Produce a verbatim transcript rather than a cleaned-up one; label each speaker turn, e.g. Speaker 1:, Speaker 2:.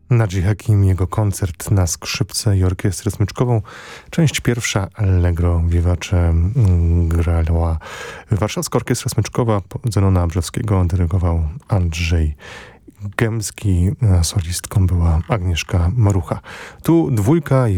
Speaker 1: Nadzi Hakim, jego koncert na skrzypce i orkiestrę smyczkową. Część pierwsza Allegro vivace grała Warszawska Orkiestra Smyczkowa Zenona Brzewskiego, dyrygował Andrzej Gębski, solistką była Agnieszka Marucha. Tu dwójka